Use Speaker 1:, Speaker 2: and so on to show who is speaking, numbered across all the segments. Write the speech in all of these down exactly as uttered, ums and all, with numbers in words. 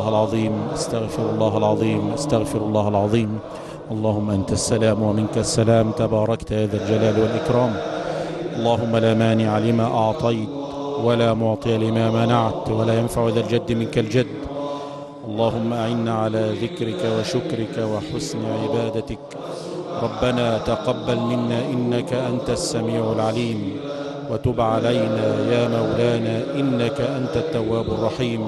Speaker 1: العظيم استغفر الله العظيم استغفر الله العظيم. اللهم أنت السلام ومنك السلام، تباركت يا ذا الجلال والإكرام. اللهم لا مانع لما أعطيت ولا معطي لما منعت ولا ينفع ذا الجد منك الجد. اللهم أعنا على ذكرك وشكرك وحسن عبادتك. ربنا تقبل منا إنك أنت السميع العليم، وتب علينا يا مولانا إنك أنت التواب الرحيم.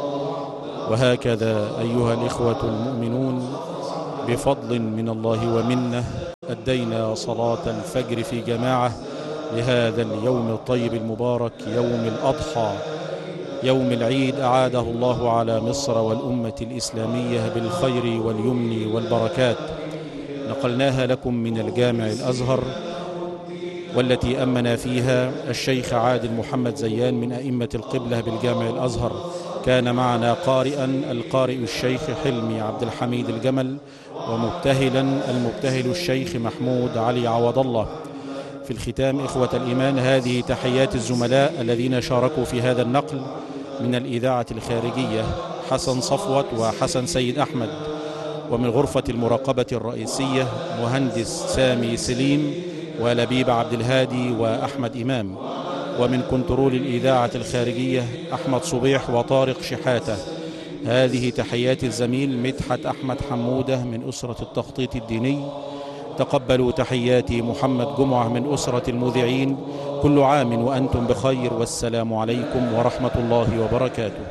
Speaker 1: وهكذا أيها الإخوة المؤمنون، بفضل من الله ومنه أدينا صلاة الفجر في جماعة لهذا اليوم الطيب المبارك، يوم الأضحى، يوم العيد أعاده الله على مصر والأمة الإسلامية بالخير واليمن والبركات. نقلناها لكم من الجامع الأزهر، والتي أمنا فيها الشيخ عادل محمد زيان من أئمة القبلة بالجامع الأزهر. كان معنا قارئا القارئ الشيخ حلمي عبد الحميد الجمل، ومبتهلا المبتهل الشيخ محمود علي عوض الله. في الختام إخوة الإيمان، هذه تحيات الزملاء الذين شاركوا في هذا النقل من الإذاعة الخارجية، حسن صفوت وحسن سيد أحمد، ومن غرفة المراقبة الرئيسية مهندس سامي سليم ولبيب عبد الهادي وأحمد إمام، ومن كنترول الإذاعة الخارجية أحمد صبيح وطارق شحاتة. هذه تحيات الزميل مدحت أحمد حمودة من أسرة التخطيط الديني. تقبلوا تحياتي محمد جمعة من أسرة المذيعين. كل عام وأنتم بخير، والسلام عليكم ورحمة الله وبركاته.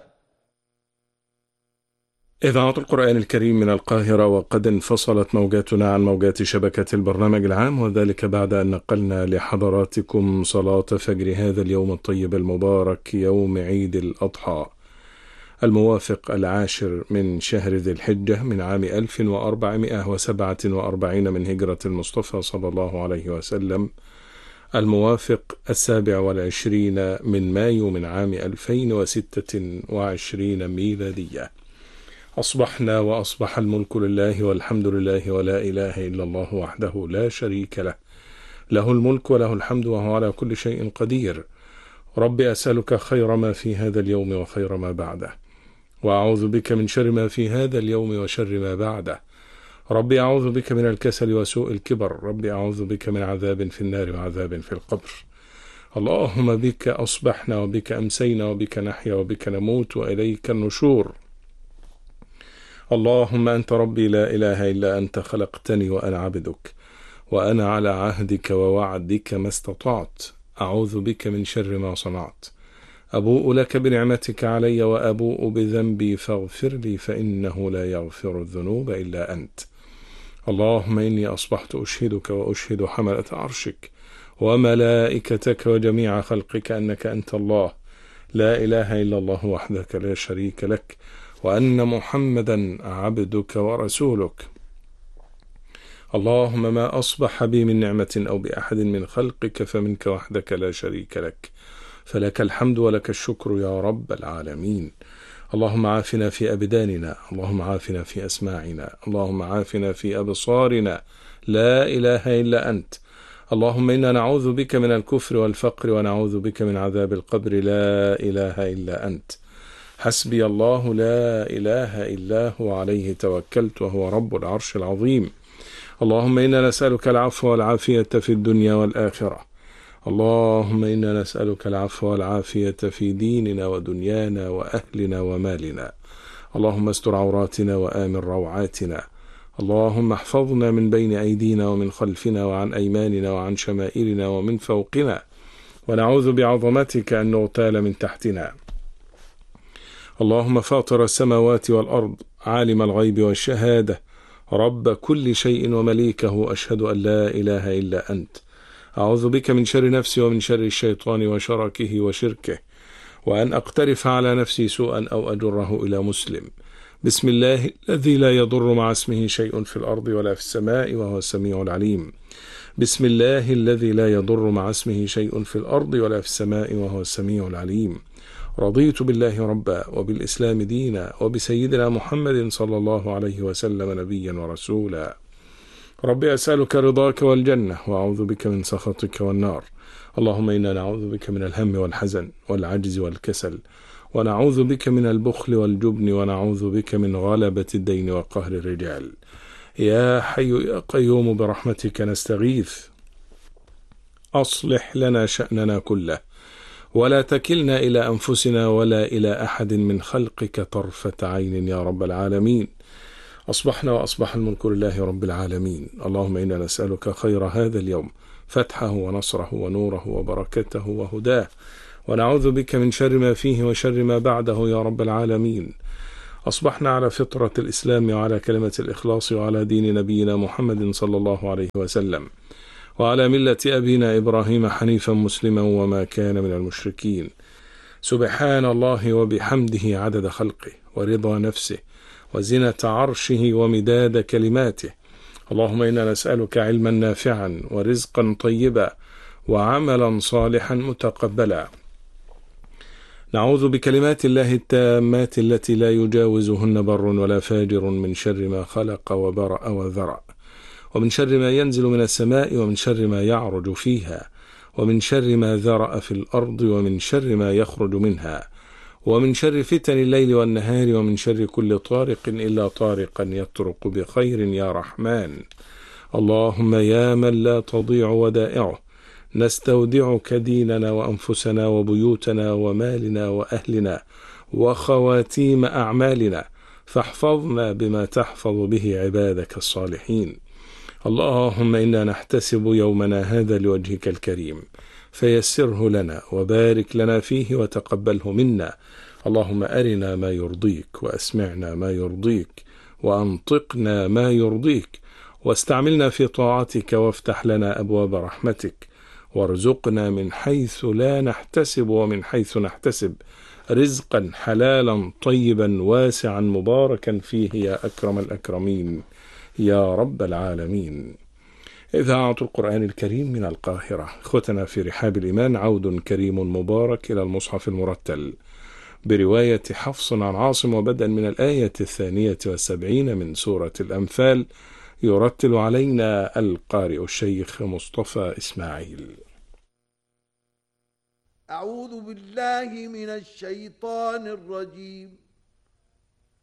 Speaker 2: إذاعة القرآن الكريم من القاهرة، وقد انفصلت موجاتنا عن موجات شبكة البرنامج العام، وذلك بعد أن نقلنا لحضراتكم صلاة فجر هذا اليوم الطيب المبارك، يوم عيد الأضحى الموافق العاشر من شهر ذي الحجة من عام ألف وأربعمائة وسبعة وأربعين من هجرة المصطفى صلى الله عليه وسلم، الموافق السابع والعشرين من مايو من عام ألفين وستة وعشرين ميلادية. أصبحنا وأصبح الملك لله والحمد لله ولا إله إلا الله وحده لا شريك له، له الملك وله الحمد وهو على كل شيء قدير. رب أسألك خير ما في هذا اليوم وخير ما بعده، وأعوذ بك من شر ما في هذا اليوم وشر ما بعده. رب أعوذ بك من الكسل وسوء الكبر، رب أعوذ بك من عذاب في النار وعذاب في القبر. اللهم بك أصبحنا وبك أمسينا وبك نحيا وبك نموت وإليك النشور. اللهم أنت ربي لا إله إلا أنت، خلقتني وأنا عبدك، وأنا على عهدك ووعدك ما استطعت. أعوذ بك من شر ما صنعت. أبوء لك بنعمتك علي وأبوء بذنبي فاغفر لي، فإنه لا يغفر الذنوب إلا أنت. اللهم إني أصبحت أشهدك وأشهد حملة عرشك وملائكتك وجميع خلقك أنك أنت الله لا إله إلا الله وحدك لا شريك لك، وأن محمدا عبدك ورسولك. اللهم ما أصبح بي من نعمة أو بأحد من خلقك فمنك وحدك لا شريك لك، فلك الحمد ولك الشكر يا رب العالمين. اللهم عافنا في أبداننا، اللهم عافنا في أسماعنا، اللهم عافنا في أبصارنا، لا إله إلا أنت. اللهم إنا نعوذ بك من الكفر والفقر، ونعوذ بك من عذاب القبر، لا إله إلا أنت. حسبي الله لا إله إلا هو، عليه توكلت وهو رب العرش العظيم. اللهم إنا نسألك العفو والعافية في الدنيا والآخرة. اللهم إنا نسألك العفو والعافية في ديننا ودنيانا وأهلنا ومالنا. اللهم استر عوراتنا وآمن روعاتنا. اللهم احفظنا من بين أيدينا ومن خلفنا وعن أيماننا وعن شمائلنا ومن فوقنا، ونعوذ بعظمتك أن نغتال من تحتنا. اللهم فاطر السماوات والأرض، عالم الغيب والشهادة، رب كل شيء ومليكه، أشهد أن لا إله إلا أنت. أعوذ بك من شر نفسي ومن شر الشيطان وشركه وشركه، وأن أقترف على نفسي سوءا أو أجره إلى مسلم. بسم الله الذي لا يضر مع اسمه شيء في الأرض ولا في السماء وهو السميع العليم. بسم الله الذي لا يضر مع اسمه شيء في الأرض ولا في السماء وهو السميع العليم. رضيت بالله ربا وبالإسلام دينا وبسيدنا محمد صلى الله عليه وسلم نبيا ورسولا. ربي أسألك رضاك والجنة، وأعوذ بك من سخطك والنار. اللهم إنا نعوذ بك من الهم والحزن والعجز والكسل ونعوذ بك من البخل والجبن، ونعوذ بك من غلبة الدين وقهر الرجال. يا حي يا قيوم برحمتك نستغيث، أصلح لنا شأننا كله، ولا تكلنا إلى أنفسنا ولا إلى أحد من خلقك طرفة عين يا رب العالمين. أصبحنا وأصبح الملك لله رب العالمين. اللهم إنا نسألك خير هذا اليوم، فتحه ونصره ونوره وبركته وهداه، ونعوذ بك من شر ما فيه وشر ما بعده يا رب العالمين. أصبحنا على فطرة الإسلام وعلى كلمة الإخلاص وعلى دين نبينا محمد صلى الله عليه وسلم، وعلى ملة أبينا إبراهيم حنيفا مسلما وما كان من المشركين. سبحان الله وبحمده عدد خلقه ورضا نفسه وزنة عرشه ومداد كلماته. اللهم إنا نسألك علما نافعا ورزقا طيبا وعملا صالحا متقبلا. نعوذ بكلمات الله التامات التي لا يجاوزهن بر ولا فاجر من شر ما خلق وبرأ وذرأ، ومن شر ما ينزل من السماء، ومن شر ما يعرج فيها، ومن شر ما ذرأ في الأرض، ومن شر ما يخرج منها، ومن شر فتن الليل والنهار، ومن شر كل طارق إلا طارقا يطرق بخير يا رحمن. اللهم يا من لا تضيع ودائعه، نستودعك ديننا وأنفسنا وبيوتنا ومالنا وأهلنا وخواتيم أعمالنا، فاحفظنا بما تحفظ به عبادك الصالحين. اللهم إنا نحتسب يومنا هذا لوجهك الكريم، فيسره لنا وبارك لنا فيه وتقبله منا. اللهم أرنا ما يرضيك، وأسمعنا ما يرضيك، وأنطقنا ما يرضيك، واستعملنا في طاعتك، وافتح لنا أبواب رحمتك، وارزقنا من حيث لا نحتسب ومن حيث نحتسب، رزقا حلالا طيبا واسعا مباركا فيه يا أكرم الأكرمين يا رب العالمين. إذاعة القرآن الكريم من القاهرة. إخوتنا في رحاب الإيمان، عود كريم مبارك إلى المصحف المرتل برواية حفص عن عاصم، وبدءا من الآية الثانية والسبعين من سورة الأنفال، يرتل علينا القارئ الشيخ مصطفى إسماعيل.
Speaker 3: أعوذ بالله من الشيطان الرجيم.